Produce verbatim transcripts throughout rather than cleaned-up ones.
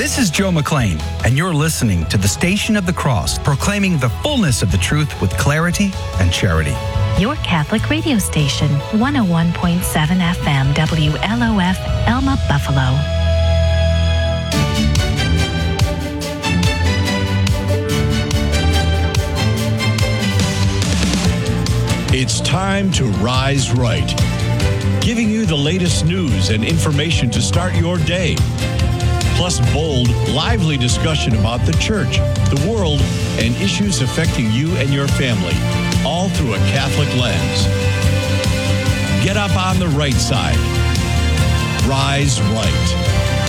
This is Joe McLean, and you're listening to the Station of the Cross, proclaiming the fullness of the truth with clarity and charity. Your Catholic radio station, one oh one point seven F M, W L O F, Elma, Buffalo. It's time to rise right, giving you the latest news and information to start your day. Plus bold, lively discussion about the church, the world, and issues affecting you and your family, all through a Catholic lens. Get up on the right side. Rise right.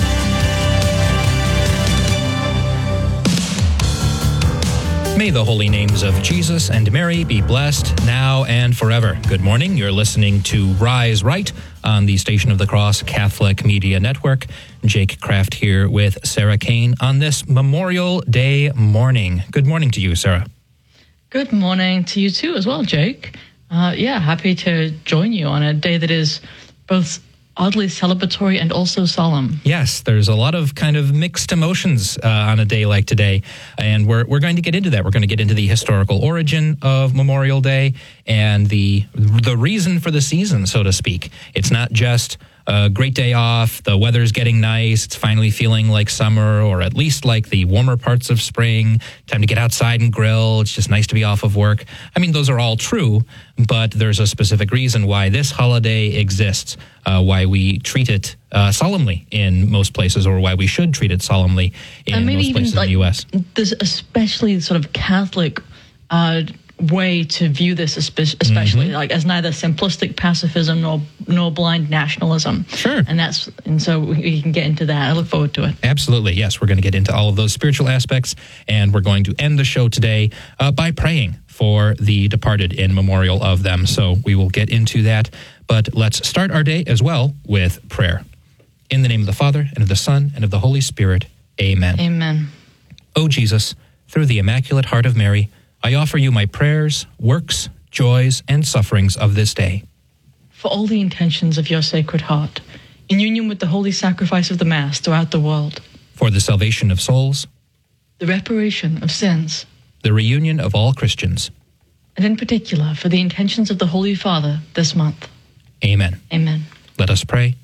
May the holy names of Jesus and Mary be blessed now and forever. Good morning. You're listening to Rise Right on the Station of the Cross Catholic Media Network. Jake Kraft here with Sarah Kane on this Memorial Day morning. Good morning to you, Sarah. Good morning to you too as well, Jake. Uh, yeah, happy to join you on a day that is both oddly celebratory and also solemn. Yes, there's a lot of kind of mixed emotions uh, on a day like today, and we're we're going to get into that. We're going to get into the historical origin of Memorial Day and the the reason for the season, so to speak. It's not just a great day off, the weather's getting nice, it's finally feeling like summer, or at least like the warmer parts of spring, time to get outside and grill, it's just nice to be off of work. I mean, those are all true, but there's a specific reason why this holiday exists, uh, why we treat it uh, solemnly in most places, or why we should treat it solemnly in most places like, in the U S. There's especially sort of Catholic uh, way to view this, especially mm-hmm. like as neither simplistic pacifism nor nor blind nationalism. Sure. And that's and so we, we can get into that. I look forward to it. Absolutely. Yes, we're going to get into all of those spiritual aspects, and we're going to end the show today uh, by praying for the departed in memorial of them. So we will get into that, but let's start our day as well with prayer. In the name of the Father, and of the Son, and of the Holy Spirit. Amen. Amen. O Jesus, through the Immaculate Heart of Mary, I offer you my prayers, works, joys, and sufferings of this day. For all the intentions of your Sacred Heart, in union with the holy sacrifice of the Mass throughout the world. For the salvation of souls. The reparation of sins. The reunion of all Christians. And in particular, for the intentions of the Holy Father this month. Amen. Amen. Let us pray.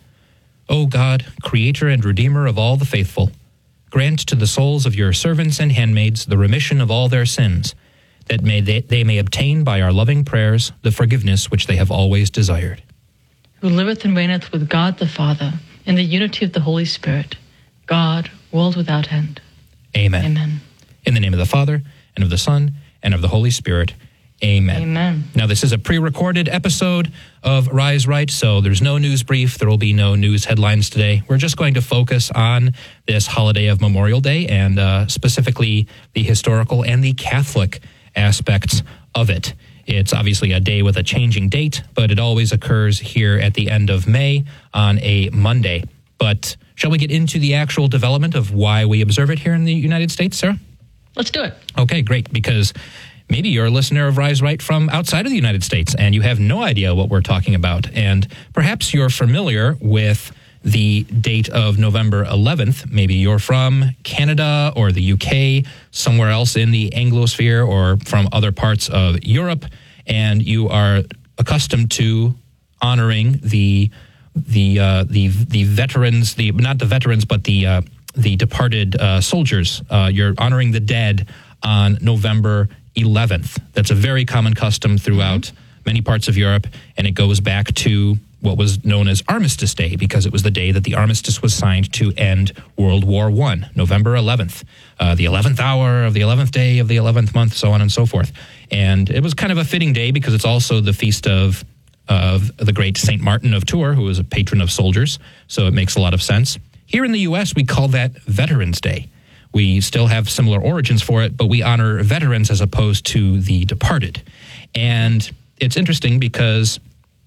O God, Creator and Redeemer of all the faithful, grant to the souls of your servants and handmaids the remission of all their sins, that may they, they may obtain by our loving prayers the forgiveness which they have always desired. Who liveth and reigneth with God the Father, in the unity of the Holy Spirit, God, world without end. Amen. Amen. In the name of the Father, and of the Son, and of the Holy Spirit. Amen. Amen. Now, this is a pre-recorded episode of Rise Right, so there's no news brief. There will be no news headlines today. We're just going to focus on this holiday of Memorial Day, and uh, specifically the historical and the Catholic aspects of it. It's obviously a day with a changing date, but it always occurs here at the end of May on a Monday. But shall we get into the actual development of why we observe it here in the United States, Sarah? Let's do it. Okay, great, because maybe you're a listener of Rise Right from outside of the United States and you have no idea what we're talking about. And perhaps you're familiar with the date of November eleventh. Maybe you're from Canada or the U K, somewhere else in the Anglosphere, or from other parts of Europe, and you are accustomed to honoring the the uh, the the veterans, the not the veterans, but the uh, the departed uh, soldiers. Uh, you're honoring the dead on November eleventh. That's a very common custom throughout mm-hmm. many parts of Europe, and it goes back to what was known as Armistice Day, because it was the day that the armistice was signed to end World War One, November eleventh, uh, the eleventh hour of the eleventh day of the eleventh month, so on and so forth. And it was kind of a fitting day because it's also the feast of of the great Saint Martin of Tours, who was a patron of soldiers, so it makes a lot of sense. Here in the U S, we call that Veterans Day. We still have similar origins for it, but we honor veterans as opposed to the departed. And it's interesting because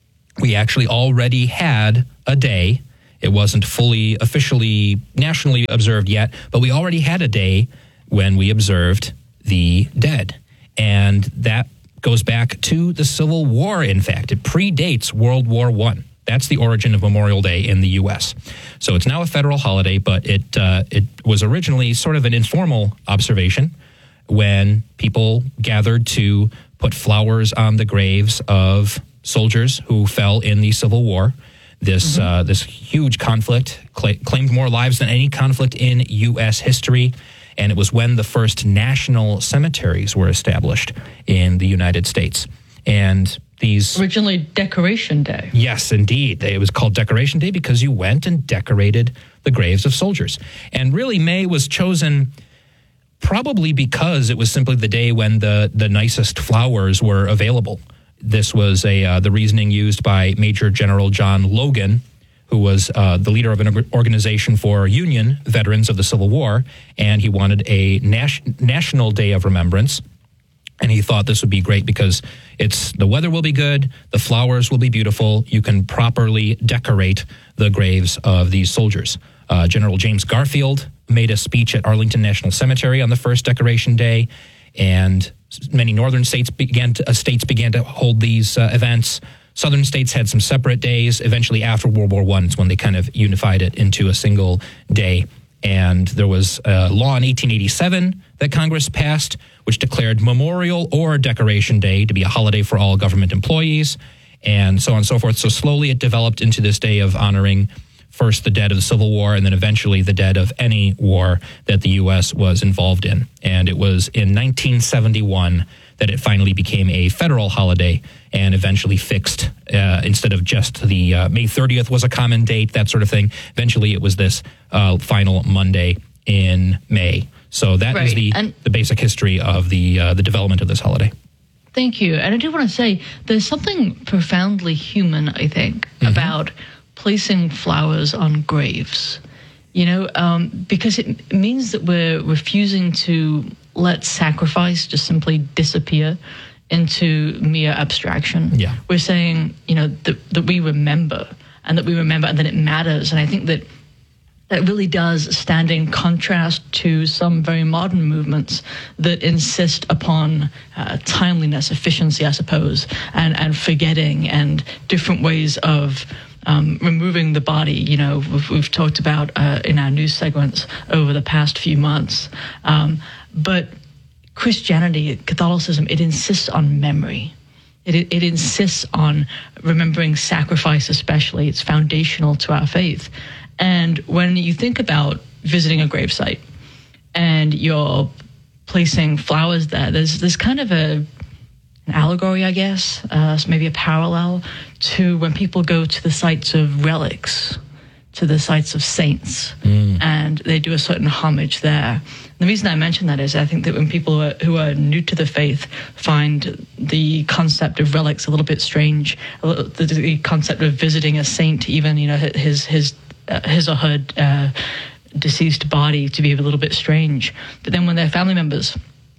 we actually already had a day. It wasn't fully officially nationally observed yet, but we already had a day when we observed the dead. And that goes back to the Civil War, in fact. It predates World War One. That's the origin of Memorial Day in the U S. So it's now a federal holiday, but it uh, it was originally sort of an informal observation when people gathered to put flowers on the graves of soldiers who fell in the Civil War. This mm-hmm. uh, this huge conflict cl- claimed more lives than any conflict in U S history, and it was when the first national cemeteries were established in the United States. And these originally Decoration Day. Yes, indeed. It was called Decoration Day because you went and decorated the graves of soldiers. And really, May was chosen probably because it was simply the day when the, the nicest flowers were available. This was a uh, the reasoning used by Major General John Logan, who was uh, the leader of an organization for Union veterans of the Civil War, and he wanted a nas- national day of remembrance. And he thought this would be great because it's the weather will be good, the flowers will be beautiful, you can properly decorate the graves of these soldiers. Uh, General James Garfield made a speech at Arlington National Cemetery on the first Decoration Day, and many northern states began to, uh, states began to hold these uh, events. Southern states had some separate days. Eventually, after World War One, it's when they kind of unified it into a single day. And there was a law in eighteen eighty-seven that Congress passed, which declared Memorial or Decoration Day to be a holiday for all government employees, and so on and so forth. So slowly it developed into this day of honoring first the dead of the Civil War and then eventually the dead of any war that the U S was involved in. And it was in nineteen seventy-one that it finally became a federal holiday and eventually fixed, uh, instead of just the uh, May thirtieth was a common date, that sort of thing. Eventually it was this uh, final Monday in May. So that right. is the, and- the basic history of the uh, the development of this holiday. Thank you. And I do want to say there's something profoundly human, I think, mm-hmm. about placing flowers on graves, you know, um, because it means that we're refusing to let sacrifice just simply disappear into mere abstraction. Yeah. We're saying, you know, that, that we remember and that we remember and that it matters. And I think that that really does stand in contrast to some very modern movements that insist upon uh, timeliness, efficiency, I suppose, and, and forgetting and different ways of um, removing the body. You know, we've, we've talked about uh, in our news segments over the past few months. Um, but Christianity, Catholicism, it insists on memory. It, it insists on remembering sacrifice especially. It's foundational to our faith. And when you think about visiting a gravesite and you're placing flowers there, there's there's kind of a, an allegory, I guess, uh, maybe a parallel to when people go to the sites of relics, to the sites of saints, mm. and they do a certain homage there. And the reason I mention that is I think that when people who are, who are new to the faith find the concept of relics a little bit strange, a little, the, the concept of visiting a saint, even, you know, his his Uh, his or her uh, deceased body to be a little bit strange. But then when their family members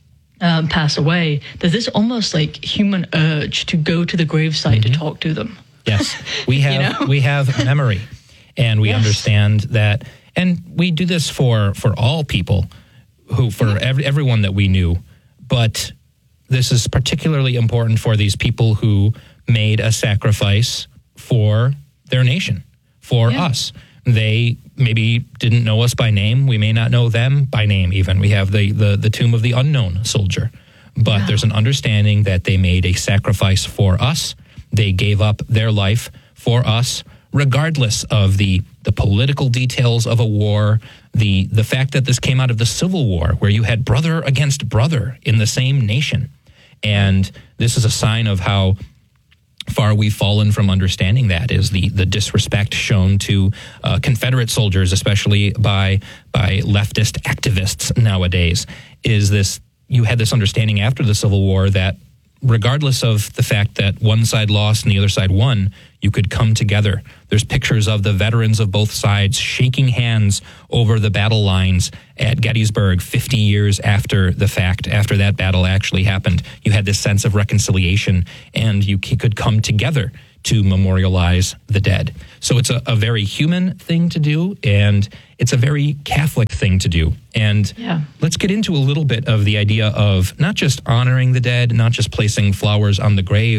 um, pass away, there's this almost like human urge to go to the gravesite mm-hmm. to talk to them. Yes, we have you know? we have memory, and we yes. understand that, and we do this for, for all people, who for mm-hmm. every, everyone that we knew. But this is particularly important for these people who made a sacrifice for their nation, for yeah. us. They maybe didn't know us by name. We may not know them by name even. We have the, the, the tomb of the unknown soldier. But wow. there's an understanding that they made a sacrifice for us. They gave up their life for us, regardless of the, the political details of a war, the, the fact that this came out of the Civil War, where you had brother against brother in the same nation. And this is a sign of how far we've fallen from understanding that, is the, the disrespect shown to uh, Confederate soldiers, especially by by leftist activists nowadays. Is this, you had this understanding after the Civil War that regardless of the fact that one side lost and the other side won, you could come together. There's pictures of the veterans of both sides shaking hands over the battle lines at Gettysburg fifty years after the fact, after that battle actually happened. You had this sense of reconciliation, and you could come together to memorialize the dead. So it's a, a very human thing to do, and it's a very Catholic thing to do. And yeah. let's get into a little bit of the idea of not just honoring the dead, not just placing flowers on the grave,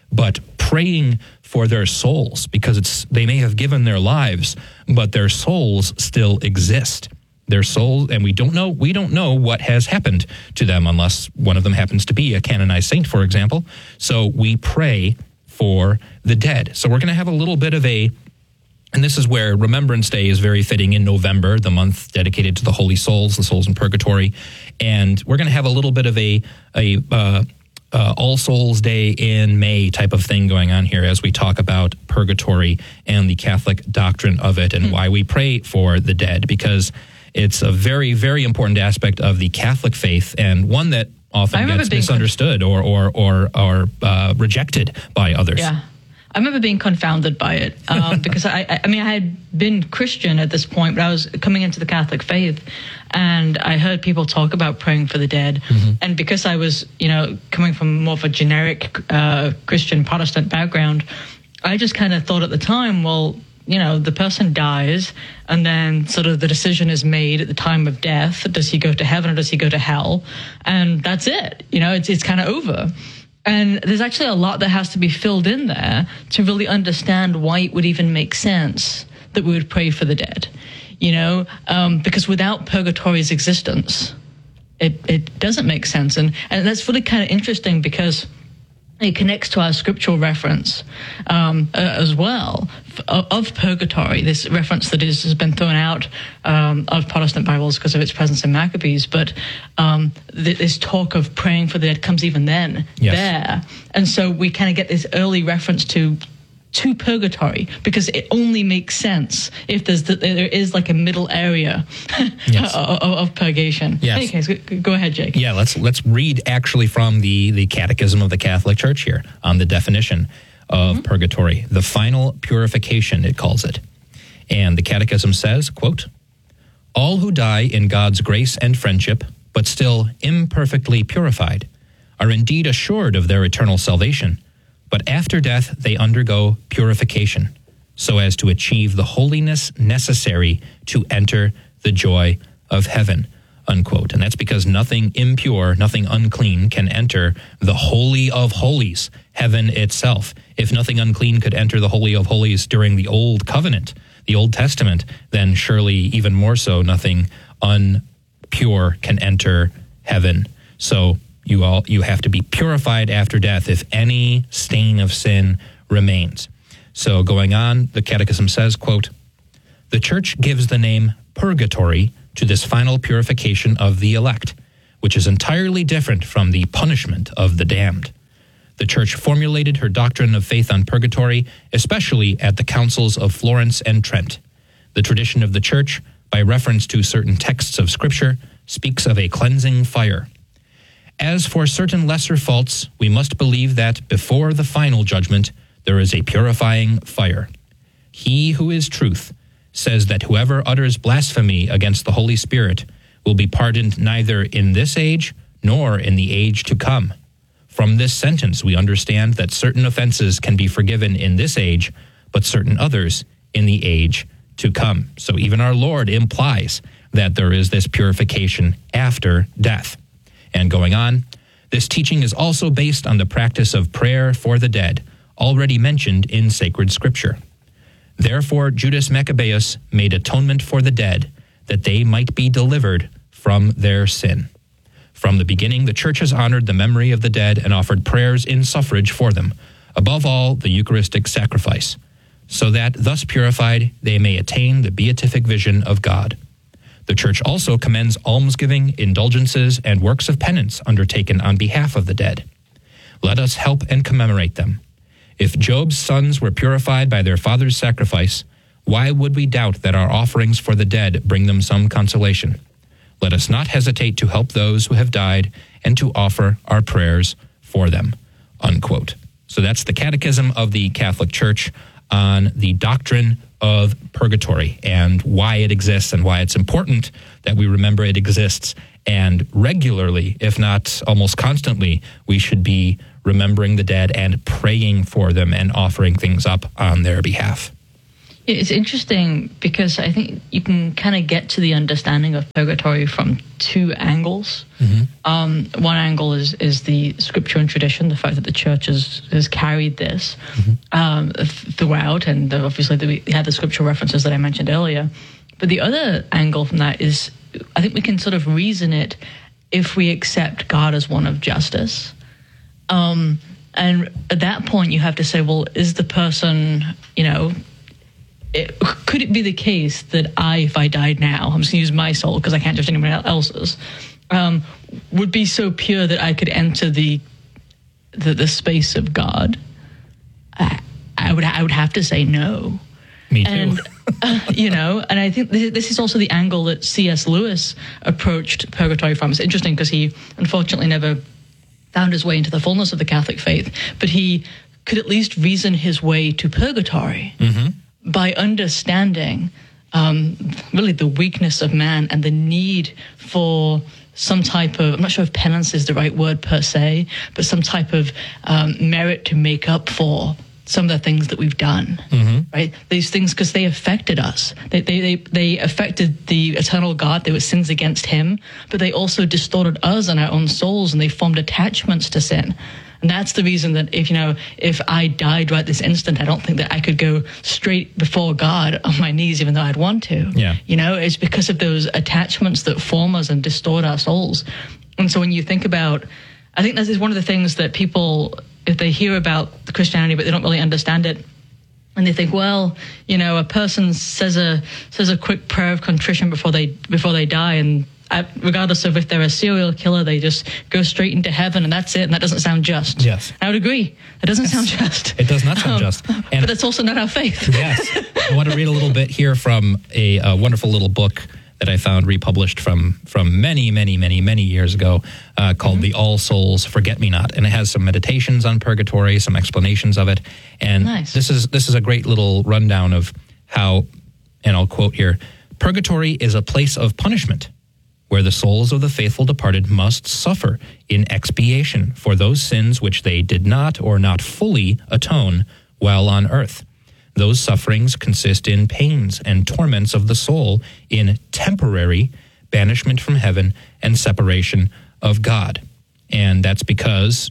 but praying for their souls, because it's they may have given their lives, but their souls still exist. Their souls, and we don't know we don't know what has happened to them unless one of them happens to be a canonized saint, for example. So we pray for the dead. So we're going to have a little bit of a, and this is where Remembrance Day is very fitting in November, the month dedicated to the holy souls, the souls in purgatory, and we're going to have a little bit of a a uh, uh, All Souls Day in May type of thing going on here as we talk about purgatory and the Catholic doctrine of it, and mm. why we pray for the dead, because it's a very, very important aspect of the Catholic faith, and one that often gets misunderstood or or or, or uh, rejected by others. Yeah, I remember being confounded by it um, because I, I mean, I had been Christian at this point, but I was coming into the Catholic faith, and I heard people talk about praying for the dead, mm-hmm. and because I was, you know, coming from more of a generic uh, Christian Protestant background, I just kind of thought at the time, well, you know, the person dies, and then sort of the decision is made at the time of death. Does he go to heaven or does he go to hell? And that's it. You know, it's it's kind of over. And there's actually a lot that has to be filled in there to really understand why it would even make sense that we would pray for the dead. You know, um, because without purgatory's existence, it, it doesn't make sense. And, and that's really kind of interesting because it connects to our scriptural reference um, uh, as well of, of purgatory, this reference that is, has been thrown out um, of Protestant Bibles because of its presence in Maccabees. But um, th- this talk of praying for the dead comes even then yes. there. And so we kind of get this early reference to to purgatory because it only makes sense if there's the, there is like a middle area yes. of, of purgation. Yes. In any case, go, go ahead, Jake. Yeah, let's let's read actually from the, the Catechism of the Catholic Church here on the definition of mm-hmm. purgatory. The final purification, it calls it. And the Catechism says, quote, "All who die in God's grace and friendship, but still imperfectly purified, are indeed assured of their eternal salvation. But after death, they undergo purification, so as to achieve the holiness necessary to enter the joy of heaven," unquote. And that's because nothing impure, nothing unclean can enter the Holy of Holies, heaven itself. If nothing unclean could enter the Holy of Holies during the Old Covenant, the Old Testament, then surely even more so, nothing unpure can enter heaven. So You all you have to be purified after death if any stain of sin remains. So going on, the Catechism says, quote, "The Church gives the name purgatory to this final purification of the elect, which is entirely different from the punishment of the damned. The Church formulated her doctrine of faith on purgatory, especially at the councils of Florence and Trent. The tradition of the Church, by reference to certain texts of Scripture, speaks of a cleansing fire. As for certain lesser faults, we must believe that before the final judgment, there is a purifying fire. He who is truth says that whoever utters blasphemy against the Holy Spirit will be pardoned neither in this age nor in the age to come. From this sentence, we understand that certain offenses can be forgiven in this age, but certain others in the age to come. So even our Lord implies that there is this purification after death. And going on, this teaching is also based on the practice of prayer for the dead, already mentioned in sacred scripture. Therefore, Judas Maccabeus made atonement for the dead, that they might be delivered from their sin. From the beginning, the Church has honored the memory of the dead and offered prayers in suffrage for them, above all the Eucharistic sacrifice, so that, thus purified, they may attain the beatific vision of God. The Church also commends almsgiving, indulgences, and works of penance undertaken on behalf of the dead. Let us help and commemorate them. If Job's sons were purified by their father's sacrifice, why would we doubt that our offerings for the dead bring them some consolation? Let us not hesitate to help those who have died and to offer our prayers for them," unquote. So that's the Catechism of the Catholic Church on the doctrine of purgatory and why it exists and why it's important that we remember it exists. And regularly, if not almost constantly, we should be remembering the dead and praying for them and offering things up on their behalf. It's interesting because I think you can kind of get to the understanding of purgatory from two angles. Mm-hmm. Um, one angle is is the scripture and tradition, the fact that the church has, has carried this mm-hmm. um, throughout, and obviously the, we had the scriptural references that I mentioned earlier. But the other angle from that is, I think we can sort of reason it if we accept God as one of justice. Um, and at that point, you have to say, well, is the person, you know, It, could it be the case that I, if I died now, I'm just going to use my soul because I can't judge anyone else's, um, would be so pure that I could enter the the, the space of God? I, I would I would have to say no. Me too. And, uh, you know, and I think this, this is also the angle that C S Lewis approached purgatory from. It's interesting because he unfortunately never found his way into the fullness of the Catholic faith, but he could at least reason his way to purgatory. Mm-hmm. By understanding um, really the weakness of man and the need for some type of, I'm not sure if penance is the right word per se, but some type of um, merit to make up for some of the things that we've done, mm-hmm. right? These things, because they affected us. They, they, they, they affected the eternal God. They were sins against him, but they also distorted us and our own souls, and they formed attachments to sin. And that's the reason that if, you know, if I died right this instant, I don't think that I could go straight before God on my knees, even though I'd want to. Yeah. You know, it's because of those attachments that form us and distort our souls. And so when you think about, I think this is one of the things that people, if they hear about Christianity, but they don't really understand it, and they think, well, you know, a person says a says a quick prayer of contrition before they before they die, and Uh, regardless of if they're a serial killer, they just go straight into heaven, and that's it, and that doesn't sound just. Yes. I would agree. It doesn't yes. sound just. It does not sound um, just. And but it's also not our faith. Yes. I want to read a little bit here from a, a wonderful little book that I found republished from, from many, many, many, many years ago uh, called mm-hmm. The All Souls Forget-Me-Not. And it has some meditations on purgatory, some explanations of it. And nice. this is this is a great little rundown of how, and I'll quote here, "Purgatory is a place of punishment, where the souls of the faithful departed must suffer in expiation for those sins which they did not or not fully atone while on earth. Those sufferings consist in pains and torments of the soul, in temporary banishment from heaven and separation of God." And that's because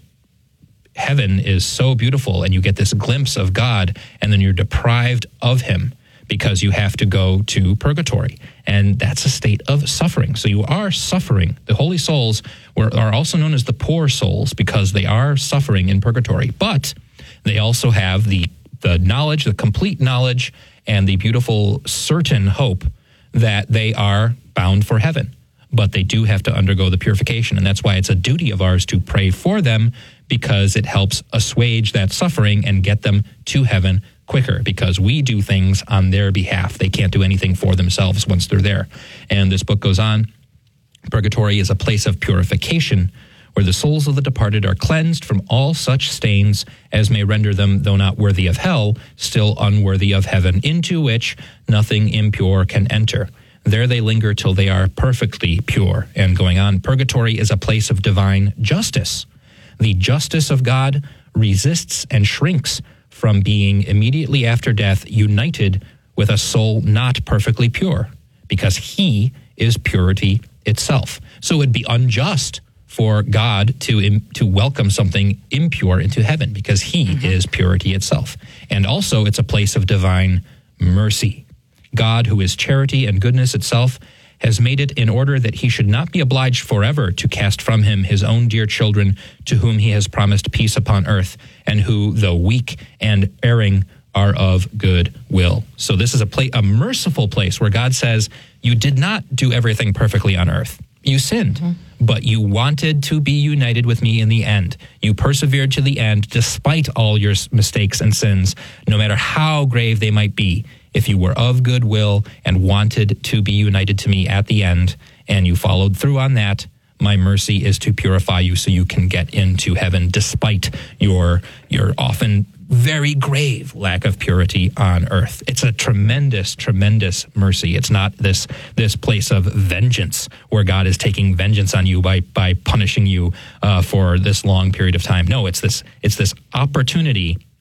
heaven is so beautiful, and you get this glimpse of God, and then you're deprived of him, because you have to go to purgatory. And that's a state of suffering. So you are suffering. The holy souls were, are also known as the poor souls because they are suffering in purgatory. But they also have the, the knowledge, the complete knowledge, and the beautiful certain hope that they are bound for heaven. But they do have to undergo the purification. And that's why it's a duty of ours to pray for them, because it helps assuage that suffering and get them to heaven quicker, because we do things on their behalf. They can't do anything for themselves once they're there. And this book goes on. Purgatory is a place of purification where the souls of the departed are cleansed from all such stains as may render them, though not worthy of hell, still unworthy of heaven, into which nothing impure can enter. There they linger till they are perfectly pure. And going on, purgatory is a place of divine justice. The justice of God resists and shrinks from being immediately after death united with a soul not perfectly pure, because he is purity itself. So it'd be unjust for God to to welcome something impure into heaven, because he mm-hmm. is purity itself. And also it's a place of divine mercy. God, who is charity and goodness itself, has made it in order that he should not be obliged forever to cast from him his own dear children, to whom he has promised peace upon earth, and who, though weak and erring, are of good will. So this is a, pla- a merciful place where God says, you did not do everything perfectly on earth. You sinned, mm-hmm. but you wanted to be united with me in the end. You persevered to the end despite all your mistakes and sins, no matter how grave they might be. If you were of good will and wanted to be united to me at the end, and you followed through on that, my mercy is to purify you so you can get into heaven despite your your often very grave lack of purity on earth. It's a tremendous, tremendous mercy. It's not this this place of vengeance where God is taking vengeance on you by by punishing you uh, for this long period of time. No, it's this it's this opportunity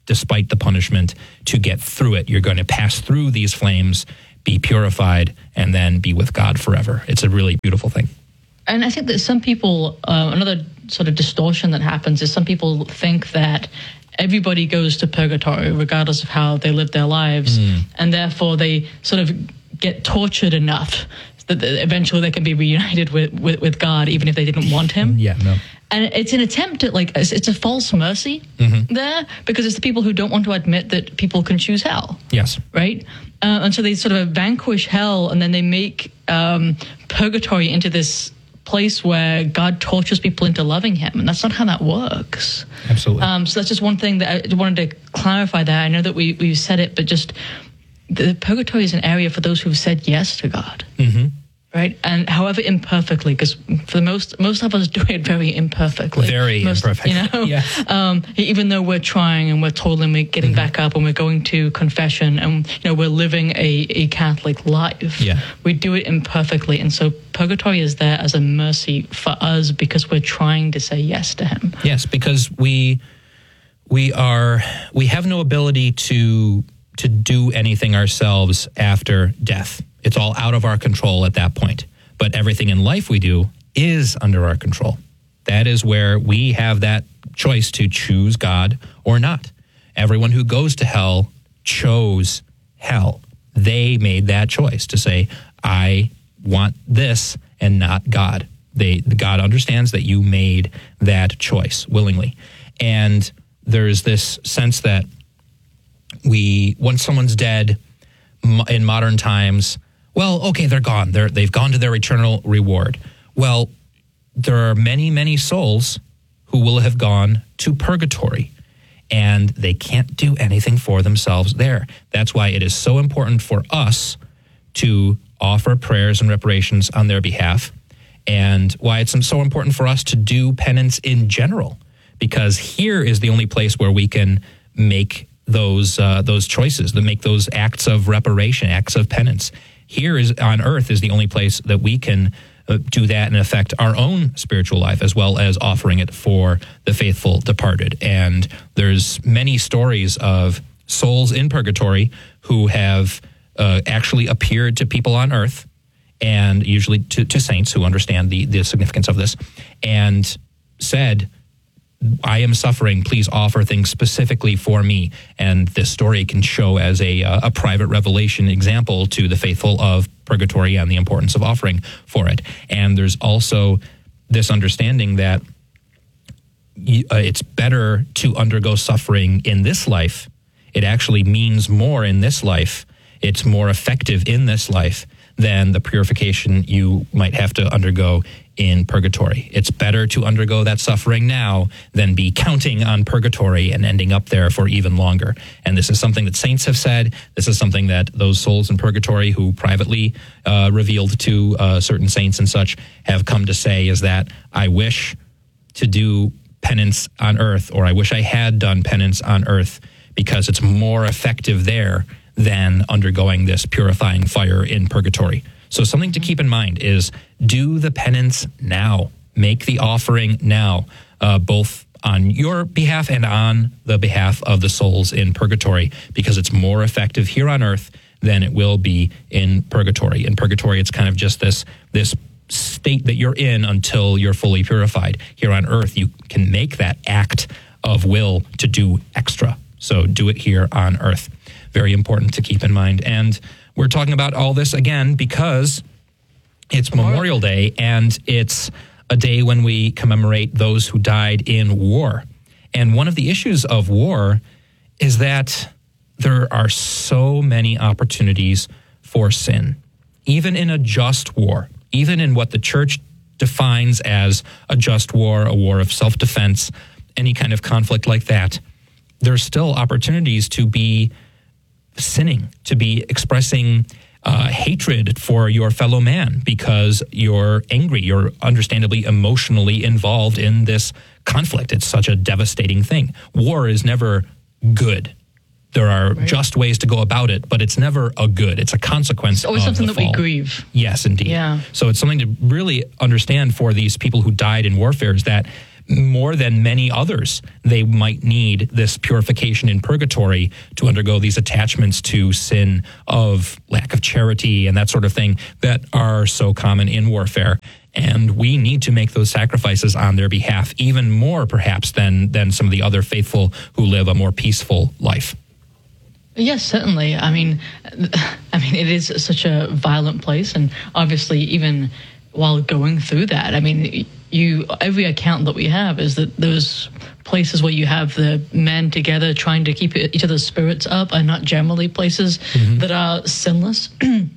despite the punishment, to get through it. You're going to pass through these flames, be purified, and then be with God forever. It's a really beautiful thing. And I think that some people, uh, another sort of distortion that happens is some people think that everybody goes to purgatory regardless of how they live their lives, mm. and therefore they sort of get tortured enough that eventually they can be reunited with, with, with God even if they didn't want him. Yeah, no. And it's an attempt at, like, it's, it's a false mercy mm-hmm. there, because it's the people who don't want to admit that people can choose hell. Yes. Right? Uh, and so they sort of vanquish hell, and then they make um, purgatory into this place where God tortures people into loving him. And that's not how that works. Absolutely. Um, so that's just one thing that I wanted to clarify there. I know that we, we've said it, but just the purgatory is an area for those who've said yes to God. Mm-hmm. Right, and however imperfectly, because for the most most of us do it very imperfectly. Very most, imperfect. You know, yes. um, even though we're trying and we're told and we're getting mm-hmm. back up and we're going to confession and you know we're living a, a Catholic life. Yeah. We do it imperfectly, and so purgatory is there as a mercy for us because we're trying to say yes to him. Yes, because we we are we have no ability to to do anything ourselves after death. It's all out of our control at that point. But everything in life we do is under our control. That is where we have that choice to choose God or not. Everyone who goes to hell chose hell. They made that choice to say, I want this and not God. They, God understands that you made that choice willingly. And there's this sense that we, once someone's dead in modern times, well, okay, they're gone. They're, they've gone to their eternal reward. Well, there are many, many souls who will have gone to purgatory, and they can't do anything for themselves there. That's why it is so important for us to offer prayers and reparations on their behalf, and why it's so important for us to do penance in general, because here is the only place where we can make those uh, those choices, to make those acts of reparation, acts of penance. Here is on earth is the only place that we can uh, do that and affect our own spiritual life, as well as offering it for the faithful departed. And there's many stories of souls in purgatory who have uh, actually appeared to people on earth, and usually to, to saints who understand the, the significance of this, and said, I am suffering, please offer things specifically for me. And this story can show as a, a private revelation example to the faithful of purgatory and the importance of offering for it. And there's also this understanding that uh, it's better to undergo suffering in this life. It actually means more in this life. It's more effective in this life than the purification you might have to undergo in purgatory. It's better to undergo that suffering now than be counting on purgatory and ending up there for even longer. And this is something that saints have said. This is something that those souls in purgatory who privately uh, revealed to uh, certain saints and such have come to say, is that I wish to do penance on earth, or I wish I had done penance on earth, because it's more effective there than undergoing this purifying fire in purgatory. So something to keep in mind is do the penance now. Make the offering now, uh, both on your behalf and on the behalf of the souls in purgatory, because it's more effective here on earth than it will be in purgatory. In purgatory, it's kind of just this, this state that you're in until you're fully purified. Here on earth, you can make that act of will to do extra. So do it here on earth. Very important to keep in mind. And we're talking about all this again because it's Memorial Day, and it's a day when we commemorate those who died in war. And one of the issues of war is that there are so many opportunities for sin, even in a just war, even in what the church defines as a just war, a war of self-defense, any kind of conflict like that. There's still opportunities to be sinning, to be expressing uh, hatred for your fellow man because you're angry, you're understandably emotionally involved in this conflict. It's such a devastating thing. War is never good. There are right. just ways to go about it, but it's never a good. It's a consequence it's always of something the that fall. we grieve. Yes, indeed. Yeah. So it's something to really understand for these people who died in warfare, is that more than many others, they might need this purification in purgatory to undergo these attachments to sin of lack of charity and that sort of thing that are so common in warfare. And we need to make those sacrifices on their behalf, even more perhaps than than some of the other faithful who live a more peaceful life. Yes, certainly. I mean, I mean, it is such a violent place, and obviously, even while going through that, I mean, you every account that we have is that those places where you have the men together trying to keep each other's spirits up are not generally places mm-hmm. that are sinless.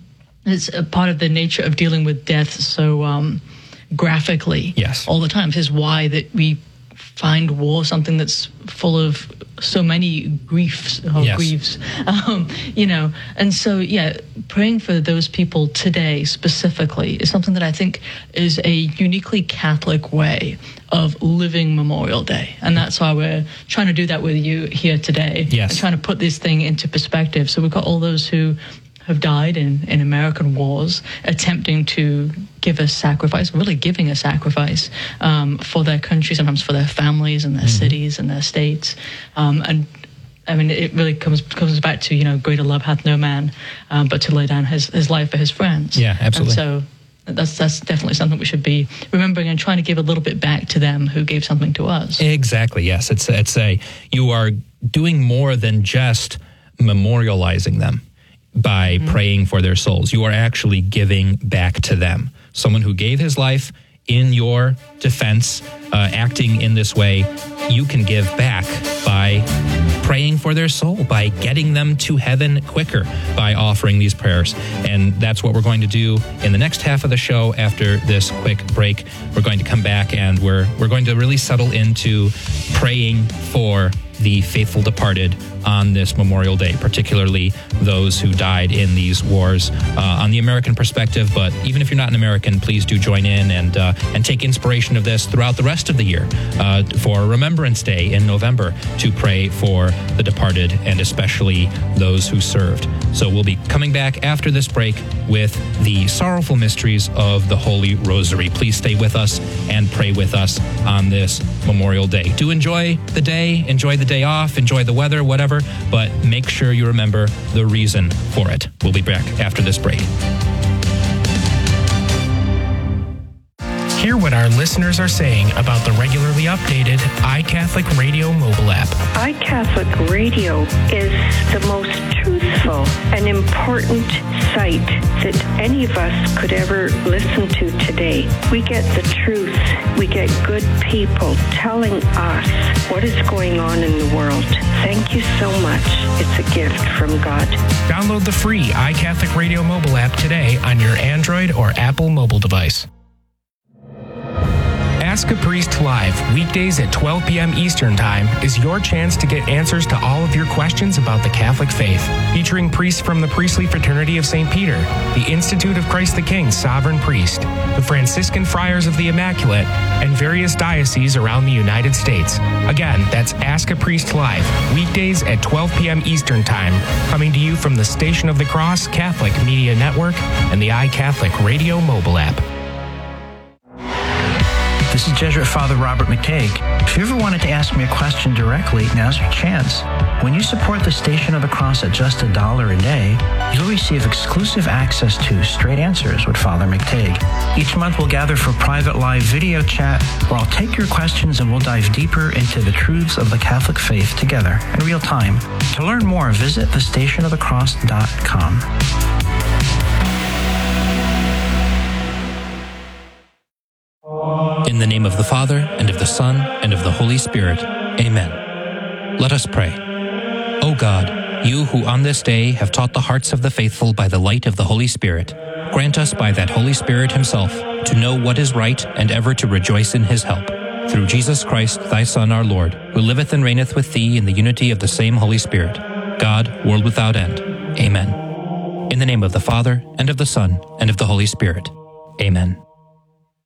It's a part of the nature of dealing with death so um, graphically yes. all the time. This is why that we find war something that's full of so many griefs or yes. griefs, um, you know. And so, yeah, praying for those people today specifically is something that I think is a uniquely Catholic way of living Memorial Day. And that's why we're trying to do that with you here today. Yes. And trying to put this thing into perspective. So we've got all those who have died in, in American wars, attempting to give a sacrifice, really giving a sacrifice um, for their country, sometimes for their families and their mm-hmm. cities and their states. Um, and I mean, it really comes comes back to, you know, greater love hath no man, um, but to lay down his, his life for his friends. Yeah, absolutely. And so that's that's definitely something we should be remembering and trying to give a little bit back to them who gave something to us. Exactly, yes. It's, it's a, you are doing more than just memorializing them by mm-hmm. praying for their souls. You are actually giving back to them. Someone who gave his life in your defense, uh, acting in this way, you can give back by praying for their soul, by getting them to heaven quicker, by offering these prayers. And that's what we're going to do in the next half of the show after this quick break. We're going to come back and we're we're going to really settle into praying for the faithful departed on this Memorial Day, particularly those who died in these wars uh, on the American perspective. But even if you're not an American, please do join in and uh, and take inspiration of this throughout the rest of the year uh, for Remembrance Day in November to pray for the departed and especially those who served. So we'll be coming back after this break with the sorrowful mysteries of the Holy Rosary. Please stay with us and pray with us on this Memorial Day. Do enjoy the day, enjoy the day off, enjoy the weather, whatever, but make sure you remember the reason for it. We'll be back after this break. Hear what our listeners are saying about the regularly updated iCatholic Radio mobile app. iCatholic Radio is the most truthful and important site that any of us could ever listen to today. We get the truth. We get good people telling us what is going on in the world. Thank you so much. It's a gift from God. Download the free iCatholic Radio mobile app today on your Android or Apple mobile device. Ask a Priest Live, weekdays at twelve p.m. Eastern Time, is your chance to get answers to all of your questions about the Catholic faith. Featuring priests from the Priestly Fraternity of Saint Peter, the Institute of Christ the King Sovereign Priest, the Franciscan Friars of the Immaculate, and various dioceses around the United States. Again, that's Ask a Priest Live, weekdays at twelve p.m. Eastern Time, coming to you from the Station of the Cross Catholic Media Network and the iCatholic Radio mobile app. This is Jesuit Father Robert McTague. If you ever wanted to ask me a question directly, now's your chance. When you support the Station of the Cross at just a dollar a day, you'll receive exclusive access to Straight Answers with Father McTague. Each month we'll gather for private live video chat where I'll take your questions and we'll dive deeper into the truths of the Catholic faith together in real time. To learn more, visit the station of the cross dot com. In the name of the Father, and of the Son, and of the Holy Spirit. Amen. Let us pray. O God, you who on this day have taught the hearts of the faithful by the light of the Holy Spirit, grant us by that Holy Spirit himself to know what is right and ever to rejoice in his help. Through Jesus Christ, thy Son, our Lord, who liveth and reigneth with thee in the unity of the same Holy Spirit, God, world without end. Amen. In the name of the Father, and of the Son, and of the Holy Spirit. Amen.